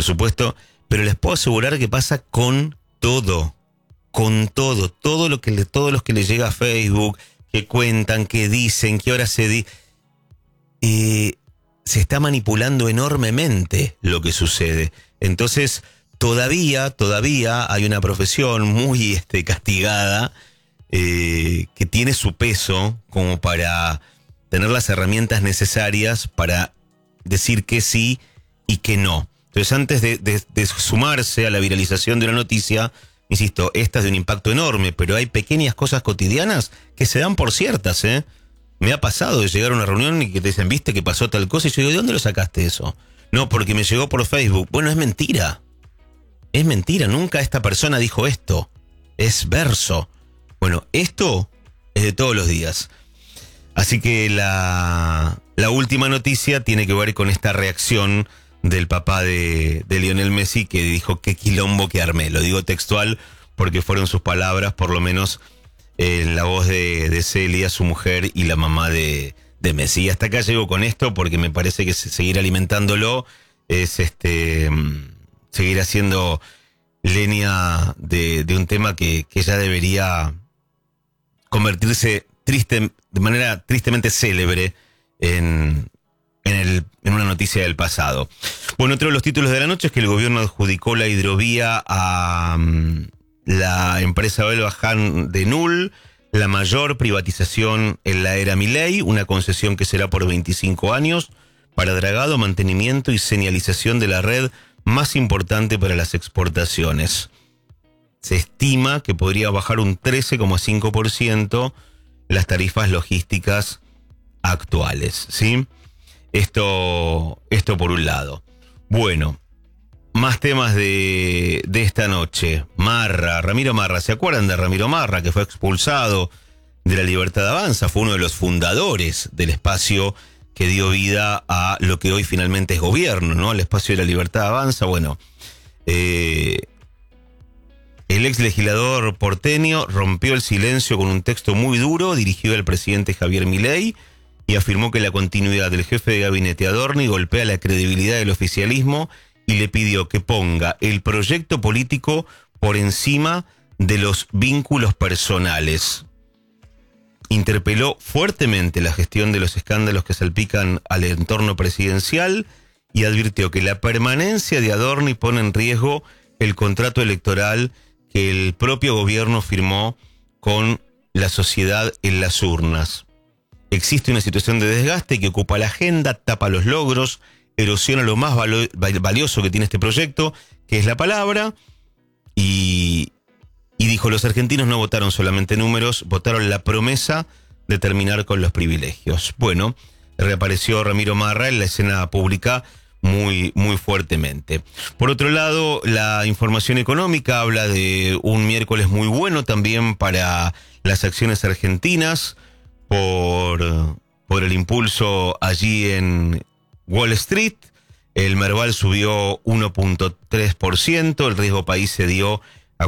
por supuesto, pero les puedo asegurar que pasa con todo, todo lo que todos los que les llega a Facebook, que cuentan, que dicen, que ahora se está manipulando enormemente lo que sucede. Entonces, todavía hay una profesión muy castigada, que tiene su peso como para tener las herramientas necesarias para decir que sí y que no. Entonces, antes de sumarse a la viralización de una noticia, insisto, esta es de un impacto enorme, pero hay pequeñas cosas cotidianas que se dan por ciertas, ¿eh? Me ha pasado de llegar a una reunión y que te dicen, ¿viste que pasó tal cosa? Y yo digo, ¿de dónde lo sacaste eso? No, porque me llegó por Facebook. Bueno, es mentira. Es mentira, nunca esta persona dijo esto. Es verso. Bueno, esto es de todos los días. Así que la última noticia tiene que ver con esta reacción del papá de Lionel Messi, que dijo, qué quilombo que armé. Lo digo textual porque fueron sus palabras, por lo menos en la voz de Celia, su mujer, y la mamá de Messi. Y hasta acá llego con esto porque me parece que seguir alimentándolo es seguir haciendo leña de un tema que ya debería convertirse de manera tristemente célebre en una noticia del pasado. Bueno, otro de los títulos de la noche es que el gobierno adjudicó la hidrovía a la empresa belga Han de Null, la mayor privatización en la era Milei, una concesión que será por 25 años para dragado, mantenimiento y señalización de la red más importante para las exportaciones. Se estima que podría bajar un 13,5% las tarifas logísticas actuales, ¿sí? Esto por un lado. Bueno, más temas de esta noche. Ramiro Marra, ¿se acuerdan de Ramiro Marra, que fue expulsado de la Libertad Avanza? Fue uno de los fundadores del espacio que dio vida a lo que hoy finalmente es gobierno, ¿no? El espacio de la Libertad Avanza. Bueno, el ex legislador porteño rompió el silencio con un texto muy duro dirigido al presidente Javier Milei y afirmó que la continuidad del jefe de gabinete Adorni golpea la credibilidad del oficialismo y le pidió que ponga el proyecto político por encima de los vínculos personales. Interpeló fuertemente la gestión de los escándalos que salpican al entorno presidencial y advirtió que la permanencia de Adorni pone en riesgo el contrato electoral que el propio gobierno firmó con la sociedad en las urnas. Existe una situación de desgaste que ocupa la agenda, tapa los logros, erosiona lo más valioso que tiene este proyecto, que es la palabra, y dijo, los argentinos no votaron solamente números, votaron la promesa de terminar con los privilegios. Bueno, reapareció Ramiro Marra en la escena pública muy fuertemente. Por otro lado, la información económica habla de un miércoles muy bueno también para las acciones argentinas por el impulso allí en Wall Street. El Merval subió 1,3%, el riesgo país se dio a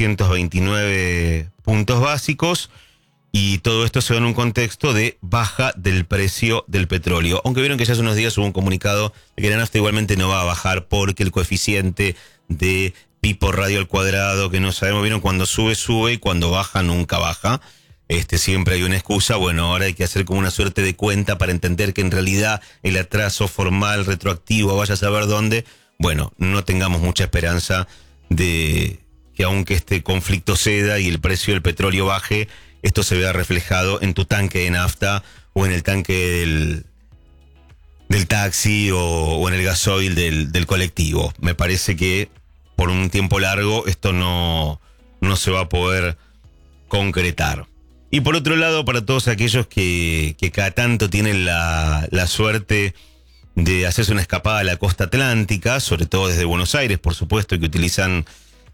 429 puntos básicos, y todo esto se da en un contexto de baja del precio del petróleo. Aunque vieron que ya hace unos días hubo un comunicado de que la nafta igualmente no va a bajar porque el coeficiente de pi por radio al cuadrado, que no sabemos, vieron, cuando sube y cuando baja nunca baja. Siempre hay una excusa. Bueno, ahora hay que hacer como una suerte de cuenta para entender que en realidad el atraso formal, retroactivo, vaya a saber dónde. Bueno, no tengamos mucha esperanza de que aunque este conflicto ceda y el precio del petróleo baje, esto se vea reflejado en tu tanque de nafta o en el tanque del taxi o en el gasoil del colectivo. Me parece que por un tiempo largo esto no se va a poder concretar. Y por otro lado, para todos aquellos que cada tanto tienen la suerte de hacerse una escapada a la costa atlántica, sobre todo desde Buenos Aires, por supuesto, que utilizan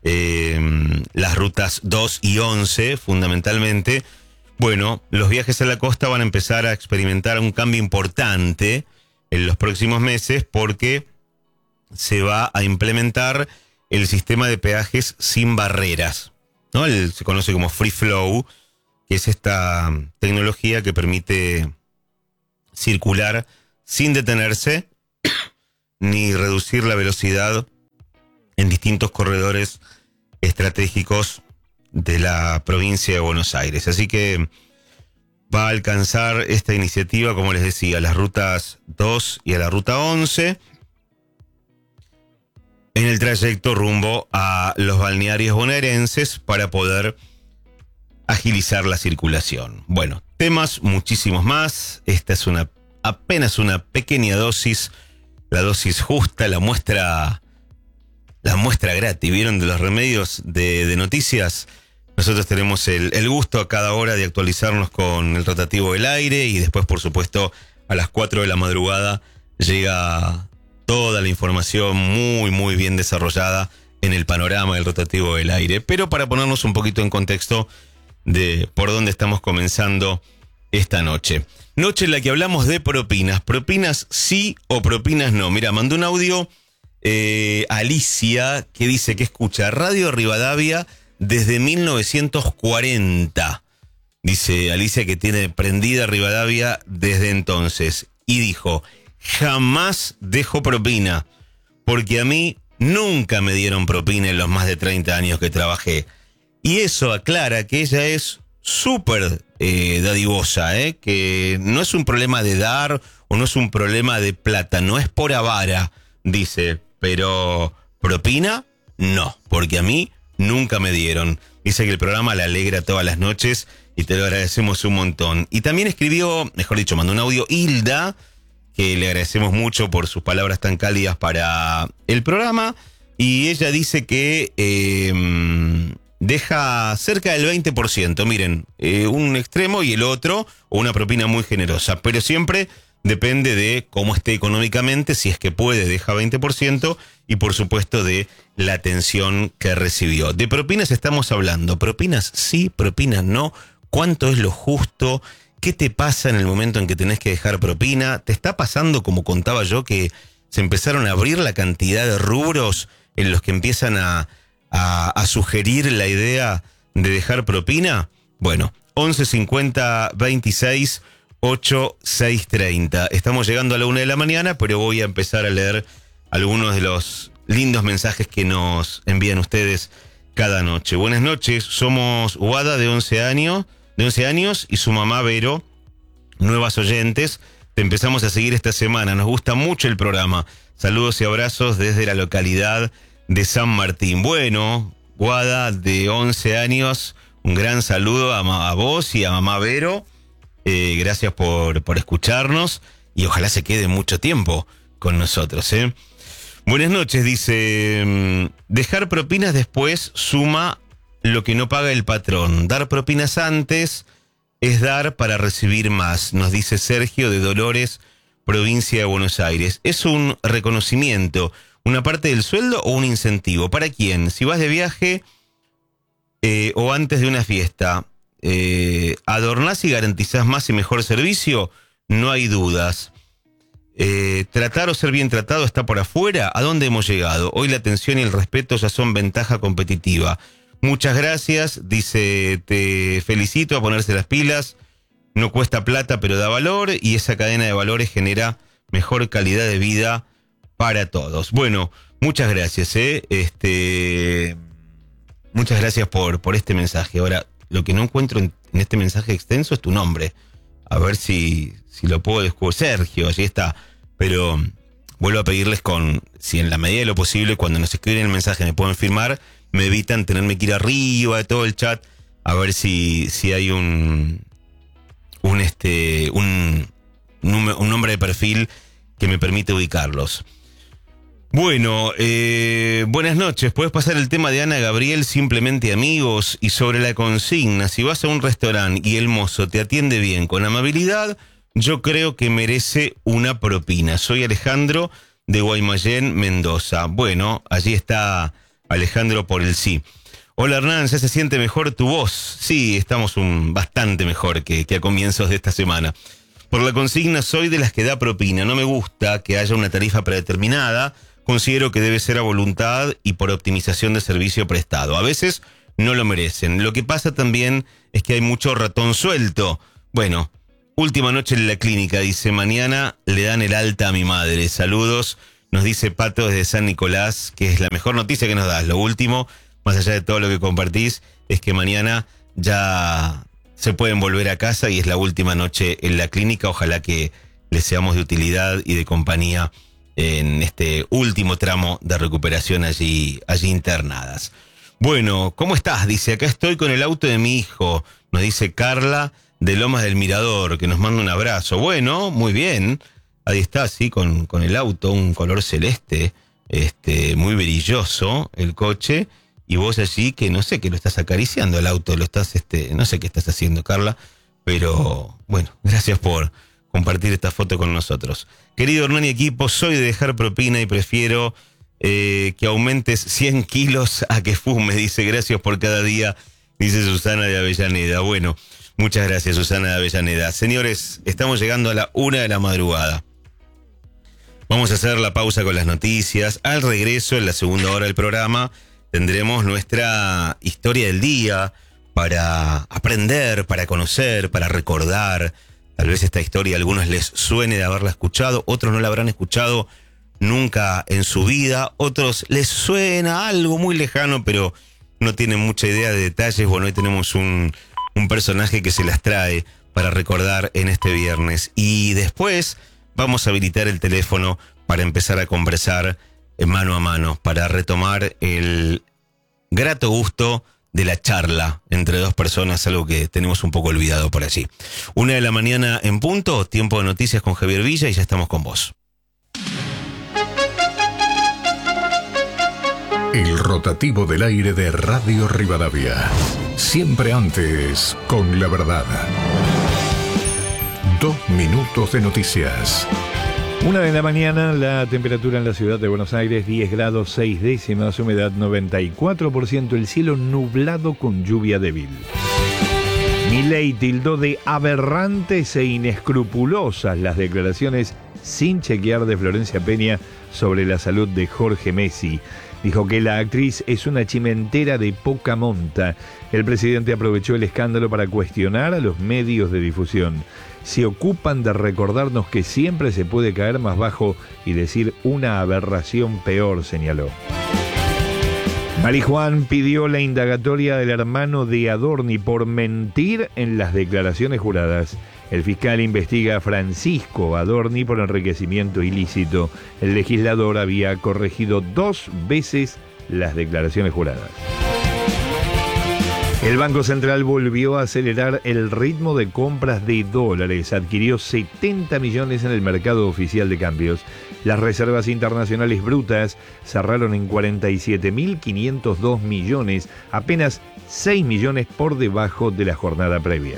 las rutas 2 y 11 fundamentalmente, bueno, los viajes a la costa van a empezar a experimentar un cambio importante en los próximos meses porque se va a implementar el sistema de peajes sin barreras, ¿no? Se conoce como Free Flow, que es esta tecnología que permite circular sin detenerse ni reducir la velocidad en distintos corredores estratégicos de la provincia de Buenos Aires. Así que va a alcanzar esta iniciativa, como les decía, a las rutas 2 y a la ruta 11, en el trayecto rumbo a los balnearios bonaerenses para poder agilizar la circulación. Bueno, temas muchísimos más. Esta es apenas una pequeña dosis, la dosis justa, la muestra gratis. ¿Vieron? De los remedios de noticias. Nosotros tenemos el gusto a cada hora de actualizarnos con el rotativo del aire y después, por supuesto, a las 4 de la madrugada llega toda la información muy, muy bien desarrollada en el panorama del rotativo del aire. Pero para ponernos un poquito en contexto de por dónde estamos comenzando esta noche. Noche en la que hablamos de propinas. Propinas sí o propinas no. Mira, mandó un audio Alicia que dice que escucha Radio Rivadavia desde 1940. Dice Alicia que tiene prendida Rivadavia desde entonces. Y dijo, jamás dejo propina, porque a mí nunca me dieron propina en los más de 30 años que trabajé. Y eso aclara que ella es súper dadivosa, que no es un problema de dar o no es un problema de plata, no es por avara, dice, pero propina, no, porque a mí nunca me dieron. Dice que el programa la alegra todas las noches y te lo agradecemos un montón. Y también escribió, mejor dicho, mandó un audio Hilda, que le agradecemos mucho por sus palabras tan cálidas para el programa. Y ella dice que deja cerca del 20%. Miren, un extremo y el otro, o una propina muy generosa. Pero siempre depende de cómo esté económicamente. Si es que puede, deja 20%. Y por supuesto de la atención que recibió. De propinas estamos hablando. Propinas sí, propinas no. ¿Cuánto es lo justo? ¿Qué te pasa en el momento en que tenés que dejar propina? ¿Te está pasando, como contaba yo, que se empezaron a abrir la cantidad de rubros en los que empiezan a sugerir la idea de dejar propina? Bueno, 11 50 26 8 6 30. Estamos llegando a la 1 de la mañana, pero voy a empezar a leer algunos de los lindos mensajes que nos envían ustedes cada noche. Buenas noches, somos Guada de 11 años y su mamá Vero, nuevas oyentes. Te empezamos a seguir esta semana, nos gusta mucho el programa. Saludos y abrazos desde la localidad de San Martín. Bueno, Guada de 11 años, un gran saludo a vos y a mamá Vero. Gracias por escucharnos y ojalá se quede mucho tiempo con nosotros. Buenas noches, dice, dejar propinas después suma lo que no paga el patrón. Dar propinas antes es dar para recibir más, nos dice Sergio de Dolores, provincia de Buenos Aires. Es un reconocimiento, una parte del sueldo o un incentivo. ¿Para quién? Si vas de viaje o antes de una fiesta, adornás y garantizás más y mejor servicio, no hay dudas. Tratar o ser bien tratado está por afuera. ¿A dónde hemos llegado? Hoy la atención y el respeto ya son ventaja competitiva. Muchas gracias, dice, te felicito a ponerse las pilas. No cuesta plata, pero da valor y esa cadena de valores genera mejor calidad de vida para todos. Bueno, muchas gracias, muchas gracias por este mensaje. Ahora, lo que no encuentro en este mensaje extenso es tu nombre. A ver si lo puedo descubrir. Sergio, allí está. Pero vuelvo a pedirles si en la medida de lo posible, cuando nos escriben el mensaje me pueden firmar, me evitan tenerme que ir arriba de todo el chat, a ver si hay un nombre de perfil que me permite ubicarlos. Bueno, buenas noches. ¿Puedes pasar el tema de Ana Gabriel, simplemente amigos? Y sobre la consigna, si vas a un restaurante y el mozo te atiende bien, con amabilidad, yo creo que merece una propina. Soy Alejandro de Guaymallén, Mendoza. Bueno, allí está Alejandro por el sí. Hola Hernán, ¿ya se siente mejor tu voz? Sí, estamos bastante mejor que a comienzos de esta semana. Por la consigna, soy de las que da propina. No me gusta que haya una tarifa predeterminada. Considero que debe ser a voluntad y por optimización de servicio prestado. A veces no lo merecen. Lo que pasa también es que hay mucho ratón suelto. Bueno, última noche en la clínica, dice, mañana le dan el alta a mi madre. Saludos, Nos dice Pato desde San Nicolás, que es la mejor noticia que nos das. Lo último, más allá de todo lo que compartís, es que mañana ya se pueden volver a casa y es la última noche en la clínica. Ojalá que les seamos de utilidad y de compañía en este último tramo de recuperación allí internadas. Bueno, ¿cómo estás? Dice, acá estoy con el auto de mi hijo. Nos dice Carla de Lomas del Mirador, que nos manda un abrazo. Bueno, muy bien. Ahí está, sí, con el auto, un color celeste, muy brilloso el coche. Y vos allí, que no sé, que lo estás acariciando el auto, lo estás, no sé qué estás haciendo, Carla. Pero, bueno, gracias por compartir esta foto con nosotros. Querido Hernán y equipo, soy de dejar propina y prefiero que aumentes 100 kilos a que fumes. Dice, gracias por cada día, dice Susana de Avellaneda. Bueno, muchas gracias, Susana de Avellaneda. Señores, estamos llegando a la 1 de la madrugada. Vamos a hacer la pausa con las noticias. Al regreso, en la segunda hora del programa, tendremos nuestra historia del día para aprender, para conocer, para recordar. Tal vez esta historia a algunos les suene de haberla escuchado, otros no la habrán escuchado nunca en su vida, otros les suena algo muy lejano, pero no tienen mucha idea de detalles. Bueno, hoy tenemos un personaje que se las trae para recordar en este viernes. Y después vamos a habilitar el teléfono para empezar a conversar mano a mano, para retomar el grato gusto de la charla entre dos personas, algo que tenemos un poco olvidado por allí. 1 de la mañana en punto, tiempo de noticias con Javier Villa y ya estamos con vos. El rotativo del aire de Radio Rivadavia. Siempre antes, con la verdad. 2 minutos de noticias. 1 de la mañana, la temperatura en la ciudad de Buenos Aires, 10 grados 6 décimas, humedad 94%, el cielo nublado con lluvia débil. Milei tildó de aberrantes e inescrupulosas las declaraciones sin chequear de Florencia Peña sobre la salud de Jorge Messi. Dijo que la actriz es una chimentera de poca monta. El presidente aprovechó el escándalo para cuestionar a los medios de difusión. Se ocupan de recordarnos que siempre se puede caer más bajo y decir una aberración peor, señaló. Marijuán pidió la indagatoria del hermano de Adorni por mentir en las declaraciones juradas. El fiscal investiga a Francisco Adorni por enriquecimiento ilícito. El legislador había corregido 2 veces las declaraciones juradas. El Banco Central volvió a acelerar el ritmo de compras de dólares. Adquirió 70 millones en el mercado oficial de cambios. Las reservas internacionales brutas cerraron en 47.502 millones, apenas 6 millones por debajo de la jornada previa.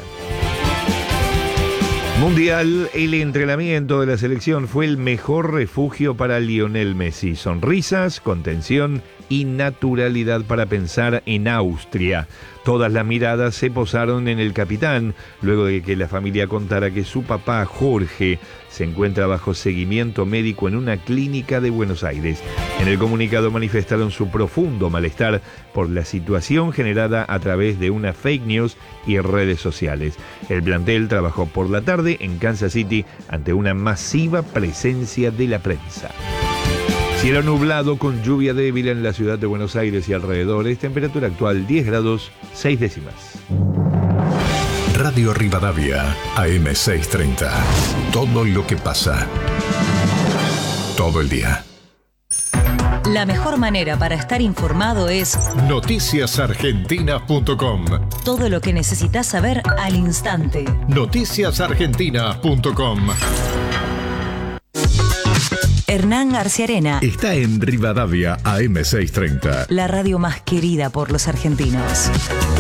Mundial, el entrenamiento de la selección fue el mejor refugio para Lionel Messi. Sonrisas, contención y naturalidad para pensar en Austria. Todas las miradas se posaron en el capitán, luego de que la familia contara que su papá, Jorge, se encuentra bajo seguimiento médico en una clínica de Buenos Aires. En el comunicado manifestaron su profundo malestar por la situación generada a través de una fake news y redes sociales. El plantel trabajó por la tarde en Kansas City ante una masiva presencia de la prensa. Cielo nublado con lluvia débil en la ciudad de Buenos Aires y alrededores. Temperatura actual 10 grados 6 décimas. Radio Rivadavia, AM 630. Todo lo que pasa. Todo el día. La mejor manera para estar informado es noticiasargentinas.com. Todo lo que necesitas saber al instante. Noticiasargentinas.com. Hernán Arciarena Está en Rivadavia, AM 630. la radio más querida por los argentinos.